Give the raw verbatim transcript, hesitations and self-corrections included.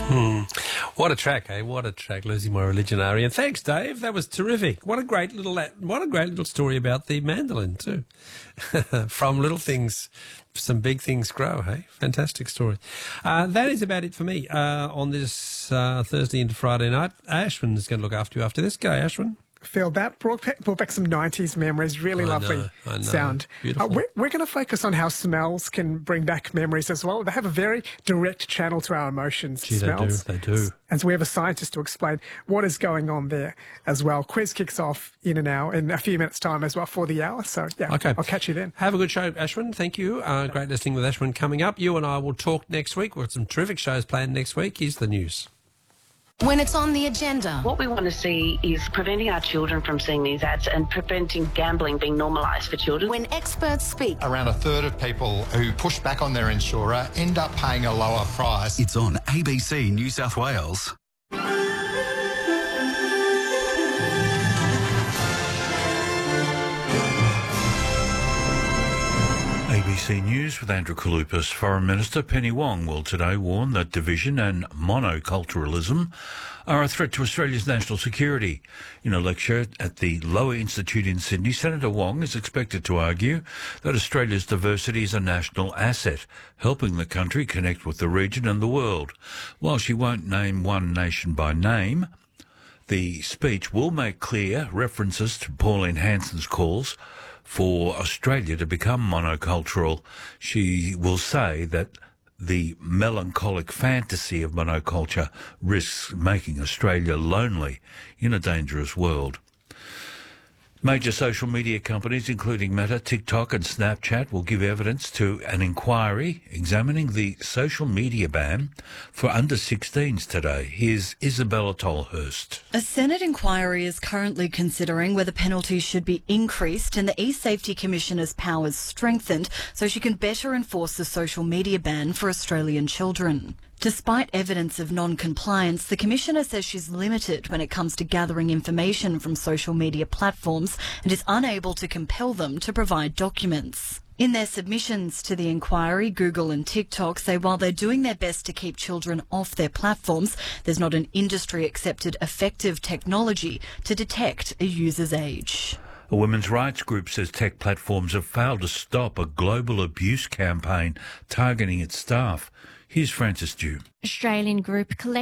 Hmm. What a track, eh? What a track, Losing My Religion, Ari. And thanks, Dave. That was terrific. What a great little, what a great little story about the mandolin too. From little things, some big things grow, hey? Fantastic story. Uh, that is about it for me uh, on this uh, Thursday into Friday night. Ashwin is going to look after you after this. Go, Ashwin. Feel that brought back, brought back some nineties memories. Really I lovely know, I know. sound. Beautiful. Uh, we're we're going to focus on how smells can bring back memories as well. They have a very direct channel to our emotions. Gee, smells. they do. They do. And so we have a scientist to explain what is going on there as well. Quiz kicks off in an hour, in a few minutes' time as well for the hour. So yeah, okay. I'll catch you then. Have a good show, Ashwin. Thank you. Uh, great listening with Ashwin coming up. You and I will talk next week. We've got some terrific shows planned next week. Here's the news. When it's on the agenda. What we want to see is preventing our children from seeing these ads and preventing gambling being normalised for children. When experts speak. Around a third of people who push back on their insurer end up paying a lower price. It's on A B C New South Wales. A B C News with Andrew Kalupas. Foreign Minister Penny Wong will today warn that division and monoculturalism are a threat to Australia's national security. In a lecture at the Lower Institute in Sydney, Senator Wong is expected to argue that Australia's diversity is a national asset, helping the country connect with the region and the world. While she won't name one nation by name, the speech will make clear references to Pauline Hanson's calls for Australia to become monocultural. She will say that the melancholic fantasy of monoculture risks making Australia lonely in a dangerous world. Major social media companies, including Meta, TikTok and Snapchat, will give evidence to an inquiry examining the social media ban for under sixteens today. Here's Isabella Tolhurst. A Senate inquiry is currently considering whether penalties should be increased and the E-Safety Commissioner's powers strengthened so she can better enforce the social media ban for Australian children. Despite evidence of non-compliance, the Commissioner says she's limited when it comes to gathering information from social media platforms and is unable to compel them to provide documents. In their submissions to the inquiry, Google and TikTok say while they're doing their best to keep children off their platforms, there's not an industry-accepted effective technology to detect a user's age. A women's rights group says tech platforms have failed to stop a global abuse campaign targeting its staff. Here's Frances Dew. Australian group